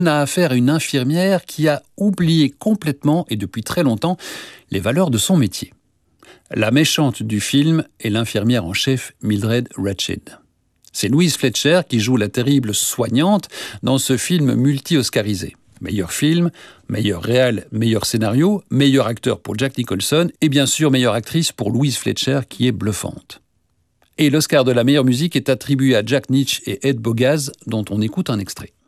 a affaire à une infirmière qui a oublié complètement et depuis très longtemps les valeurs de son métier. La méchante du film est l'infirmière en chef Mildred Ratched. C'est Louise Fletcher qui joue la terrible soignante dans ce film multi-oscarisé. Meilleur film, meilleur réal, meilleur scénario, meilleur acteur pour Jack Nicholson et bien sûr meilleure actrice pour Louise Fletcher qui est bluffante. Et l'Oscar de la meilleure musique est attribué à Jack Nitzsche et Ed Bogaz dont on écoute un extrait.